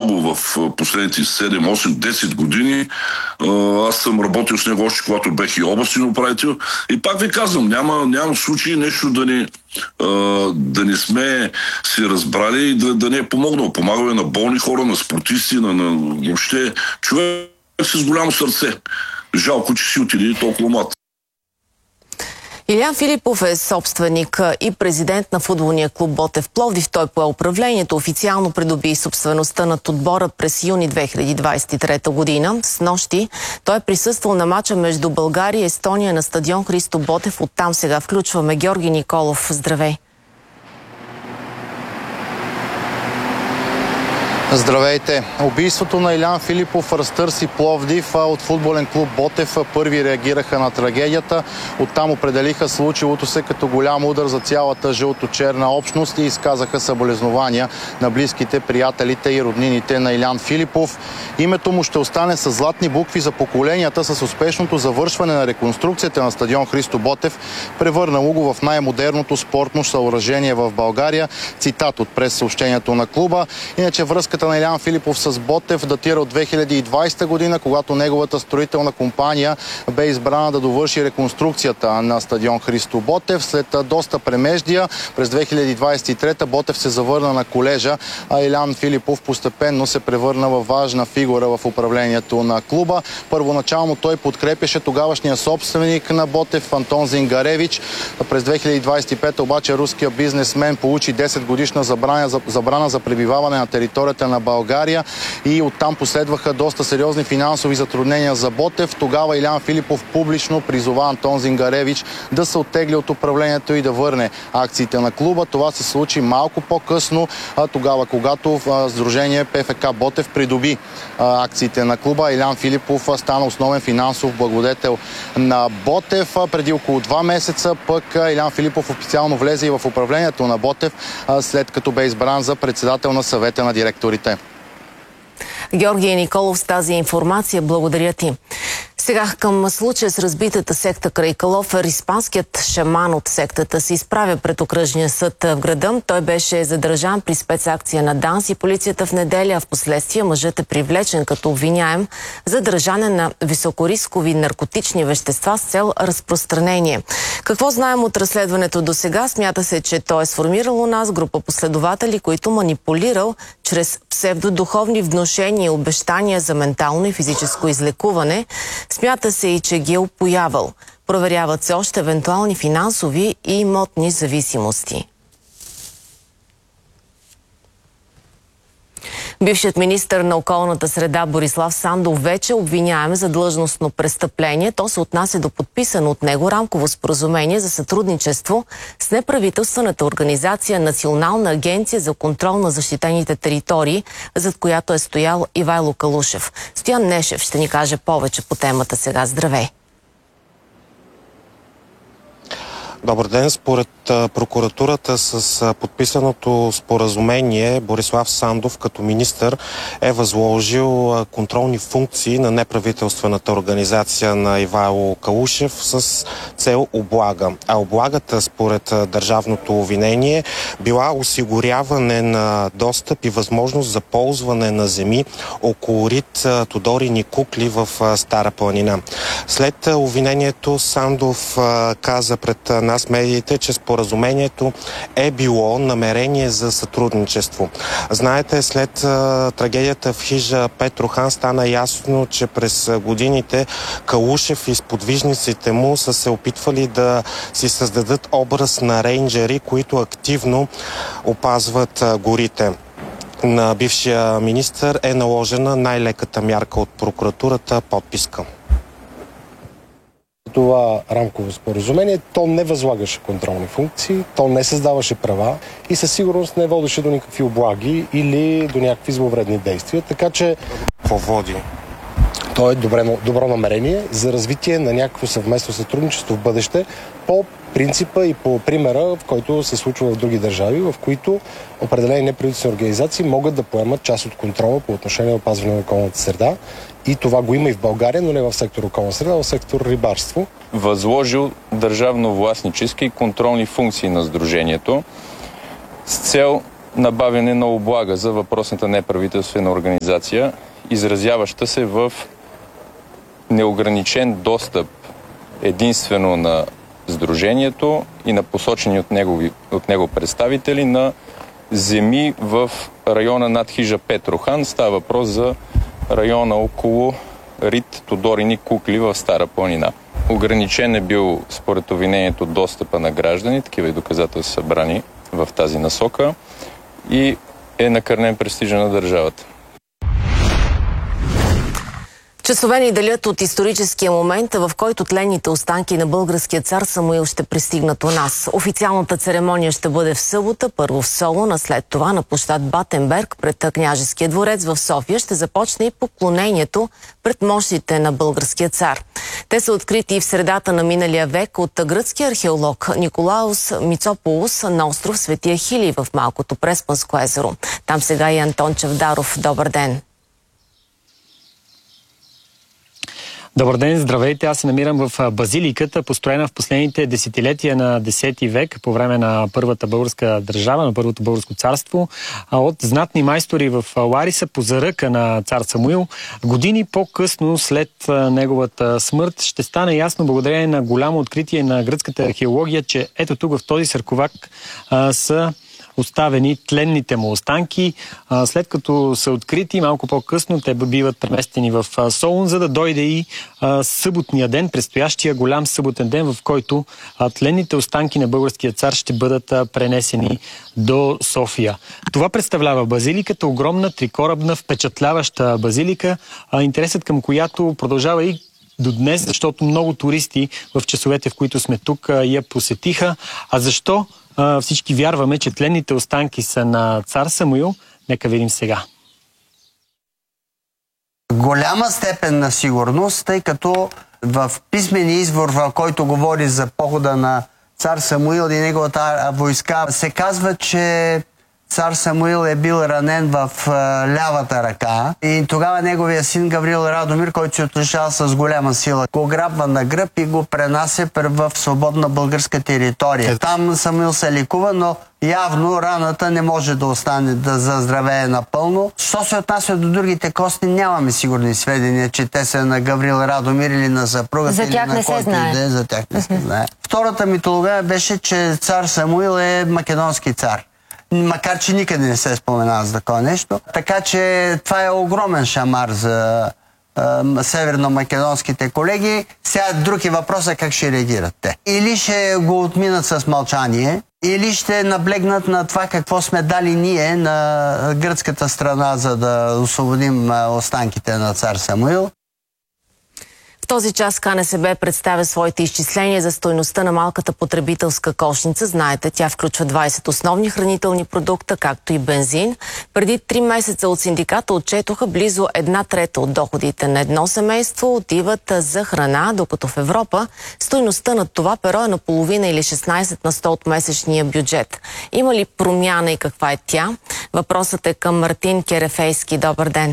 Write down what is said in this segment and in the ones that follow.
много в последните 7, 8, 10 години. Аз съм работил с него още когато бех и областен управител. И пак ви казвам, няма случай нещо да не сме си разбрали и да не е помогнал. Помагаме на болни хора, на спортисти, на въобще човек с голямо сърце. Жалко, че си отиде толкова млад. Илиян Филипов е собственик и президент на футболния клуб Ботев Пловдив. Той пое управлението, официално придоби собствеността над отбора през юни 2023 година. Снощи той е присъствал на мача между България и Естония на стадион Христо Ботев. Оттам сега включваме Георги Николов. Здравей! Здравейте! Убийството на Илиян Филипов разтърси Пловдив. От футболен клуб Ботев първи реагираха на трагедията. Оттам определиха случилото се като голям удар за цялата жълто-черна общност и изказаха съболезнования на близките, приятелите и роднините на Илиян Филипов. Името му ще остане с златни букви за поколенията с успешното завършване на реконструкцията на стадион Христо Ботев, превърнало го в най-модерното спортно съоръжение в България. Цитат от прессъобщението на клуба. Иначе връзката на Илиян Филипов с Ботев датира от 2020 година, когато неговата строителна компания бе избрана да довърши реконструкцията на стадион Христо Ботев. След доста премеждия през 2023 Ботев се завърна на колежа, а Илиян Филипов постепенно се превърна във важна фигура в управлението на клуба. Първоначално той подкрепяше тогавашния собственик на Ботев Антон Зингаревич. През 2025 обаче руският бизнесмен получи 10 годишна забрана за пребиваване на територията на България и оттам последваха доста сериозни финансови затруднения за Ботев. Тогава Илиян Филипов публично призова Антон Зингаревич да се оттегли от управлението и да върне акциите на клуба. Това се случи малко по-късно, тогава когато сдружение ПФК Ботев придоби акциите на клуба. Илиян Филипов стана основен финансов благодетел на Ботев. Преди около 2 месеца пък Илиян Филипов официално влезе и в управлението на Ботев, след като бе избран за председател на съвета на директорите. Георги Николов с тази информация. Благодаря ти. Сега към случая с разбитата секта край Калофер. Испанският шаман от сектата се изправя пред окръжния съд в града. Той беше задържан при спецакция на ДАНС и полицията в неделя, а в последствие мъжът е привлечен като обвиняем за държане на високорискови наркотични вещества с цел разпространение. Какво знаем от разследването до сега? Смята се, че той е сформирал у нас група последователи, които манипулирал чрез псевдодуховни внушения и обещания за ментално и физическо излекуване. Смята се и, че ги е упоявал. Проверяват се още евентуални финансови и имотни зависимости. Бившият министър на околната среда Борислав Сандов вече обвиняем за длъжностно престъпление. То се отнася до подписано от него рамково споразумение за сътрудничество с неправителствената организация Национална агенция за контрол на защитените територии, зад която е стоял Ивайло Калушев. Стоян Нешев ще ни каже повече по темата сега. Здравей! Добър ден. Според прокуратурата с подписаното споразумение Борислав Сандов като министър е възложил контролни функции на неправителствената организация на Ивайло Калушев с цел облага. А облагата според държавното обвинение била осигуряване на достъп и възможност за ползване на земи около рид Тодорини кукли в Стара планина. След обвинението Сандов каза пред нас медиите, че споразумението е било намерение за сътрудничество. Знаете, след трагедията в хижа Петрохан стана ясно, че през годините Калушев и сподвижниците му са се опитвали да си създадат образ на рейнджери, които активно опазват горите. На бившия министър е наложена най-леката мярка от прокуратурата – подписка. Това рамково споразумение, то не възлагаше контролни функции, то не създаваше права и със сигурност не водеше до никакви облаги или до някакви зловредни действия. Така че поводи. То е добро намерение за развитие на някакво съвместно сътрудничество в бъдеще по принципа и по примера, в който се случва в други държави, в които определени неправителствени организации могат да поемат част от контрола по отношение на опазване на околната среда. И това го има и в България, но не в сектор околна среда, а в сектор рибарство. Възложил държавно-властнически и контролни функции на сдружението с цел набавяне на облага за въпросната неправителствена организация, изразяваща се в неограничен достъп единствено на Сдружението и на посочени от него представители на земи в района над хижа Петрохан. Става въпрос за района около Рит, Тодорини, Кукли в Стара планина. Ограничен е бил според обвинението достъпа на граждани, такива и доказателства събрани в тази насока, и е накърнен престижа на държавата. Часове ни делят от историческия момент, в който тленните останки на българския цар Самуил ще пристигнат у нас. Официалната церемония ще бъде в събота, първо в Солун, а след това на площад Батенберг пред Княжеския дворец в София ще започне и поклонението пред мощите на българския цар. Те са открити в средата на миналия век от гръцкия археолог Николаус Мицополус на остров Светия Хилий в Малкото Преспанско езеро. Там сега и Антон Чавдаров. Добър ден! Добър ден, здравейте! Аз се намирам в базиликата, построена в последните десетилетия на 10 век, по време на първата българска държава, на първото българско царство, от знатни майстори в Лариса по заръка на цар Самуил. Години по-късно, след неговата смърт, ще стане ясно, благодарение на голямо откритие на гръцката археология, че ето тук в този сарковаг са оставени тленните му останки. След като са открити, малко по-късно те биват преместени в Солун, за да дойде и съботния ден, предстоящия голям съботен ден, в който тленните останки на българския цар ще бъдат пренесени до София. Това представлява базиликата, огромна, трикорабна, впечатляваща базилика, интересът към която продължава и до днес, защото много туристи в часовете, в които сме тук, я посетиха. А защо всички вярваме, че тленните останки са на цар Самуил? Нека видим сега. Голяма степен на сигурност, тъй като в писмения извор, в който говори за похода на цар Самуил и неговата войска, се казва, че цар Самуил е бил ранен в лявата ръка и тогава неговия син Гаврил Радомир, който се отличава с голяма сила, го грабва на гръб и го пренася в свободна българска територия. Там Самуил се лекува, но явно раната не може да остане, да заздравее напълно. Що се отнася до другите кости, нямаме сигурни сведения, че те са на Гаврил Радомир или на съпругата, или на който иде. За тях не се знае. Втората митология беше, че цар Самуил е македонски цар. Макар че никъде не се споменава за такова нещо. Така че това е огромен шамар за северно-македонските колеги. Сега друг е въпросът как ще реагират те. Или ще го отминат с мълчание, или ще наблегнат на това какво сме дали ние на гръцката страна, за да освободим останките на цар Самуил. В този час КНСБ представя своите изчисления за стойността на малката потребителска кошница. Знаете, тя включва 20 основни хранителни продукта, както и бензин. Преди 3 месеца от синдиката отчетоха близо 1/3 от доходите на едно семейство отиват за храна, докато в Европа стойността на това перо е наполовина или 16% от месечния бюджет. Има ли промяна и каква е тя? Въпросът е към Мартин Керефейски. Добър ден!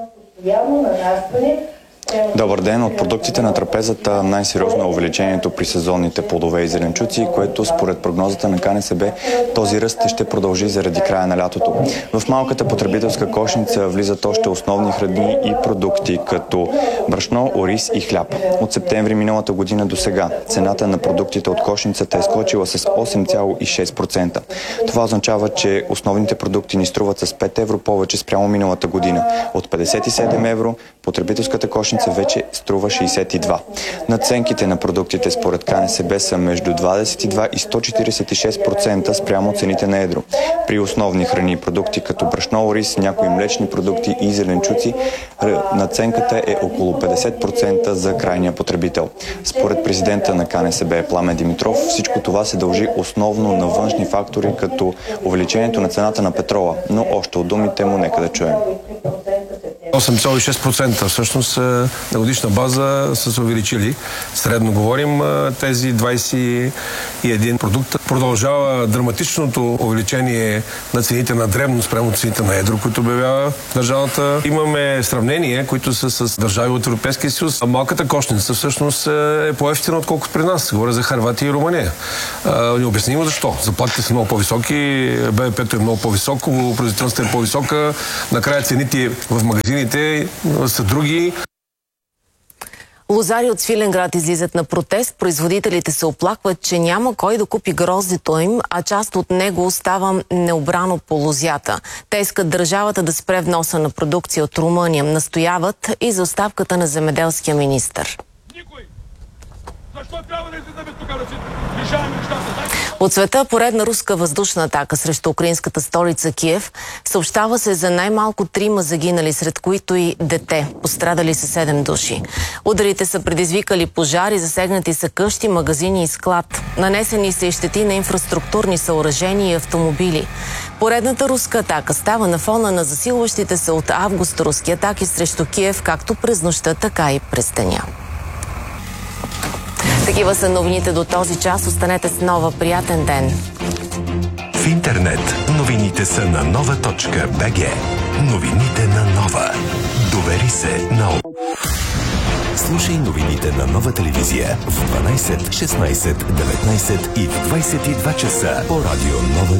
Добър ден! От продуктите на трапезата най-сериозно е увеличението при сезонните плодове и зеленчуци, което според прогнозата на КНСБ този ръст ще продължи заради края на лятото. В малката потребителска кошница влизат още основни храни и продукти, като брашно, ориз и хляб. От септември миналата година до сега цената на продуктите от кошницата е скочила с 8,6%. Това означава, че основните продукти ни струват с 5 евро повече спрямо миналата година. От 57 евро потребителската кошница вече струва 62. Надценките на продуктите според КНСБ са между 22 и 146% спрямо цените на едро. При основни храни и продукти като брашно, ориз, някои млечни продукти и зеленчуци, надценката е около 50% за крайния потребител. Според президента на КНСБ Пламен Димитров, всичко това се дължи основно на външни фактори, като увеличението на цената на петрола, но още от думите му нека да чуем. 8,6% всъщност на годишна база са се увеличили. Средно говорим тези 21 продукта. Продължава драматичното увеличение на цените на дребно спрямо цените на едро, които обявява държавата. Имаме сравнение, които са с държави от Европейския съюз. Малката кошница всъщност е по-евтина, отколкото при нас. Говоря за Хърватия и Румъния. Необяснимо защо. Заплатите са много по-високи, БВП-то е много по-високо, производителността е по-висока, накрая цените в магазините са други. Лозари от Свиленград излизат на протест. Производителите се оплакват, че няма кой да купи гроздето им, а част от него остава необрано по лозята. Те искат държавата да спре вноса на продукция от Румъния. Настояват и за оставката на земеделския министър. Защо трябва да излизаме тук да си решаваме нещата? От света поредна руска въздушна атака срещу украинската столица Киев. Съобщава се за най-малко 3 загинали, сред които и дете. Пострадали са 7 души. Ударите са предизвикали пожари, засегнати са къщи, магазини и склад. Нанесени са и щети на инфраструктурни съоръжения и автомобили. Поредната руска атака става на фона на засилващите се от август руски атаки срещу Киев, както през нощта, така и през деня. Такива са новините до този час. Останете с Нова. Приятен ден! В интернет новините са на nova.bg. Новините на Нова. Довери се на... Слушай новините на Нова телевизия в 12, 16, 19 и в 22 часа по радио Нова.